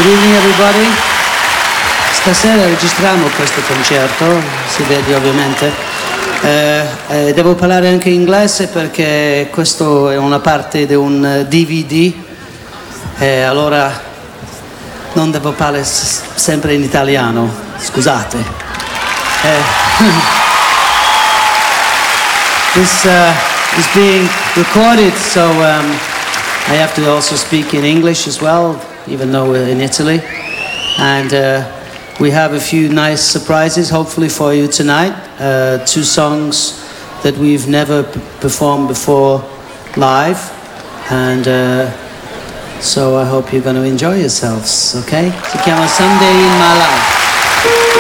Good evening everybody. Stasera registriamo questo concerto, si vede ovviamente. Devo parlare anche inglese perché questo è una parte di un DVD, allora non devo parlare sempre in italiano, scusate. This is being recorded, so I have to also speak in English as well, even though we're in Italy. And we have a few nice surprises, hopefully, for you tonight. 2 songs that we've never performed before live. And so I hope you're going to enjoy yourselves, okay? Si chiama Someday in My Life.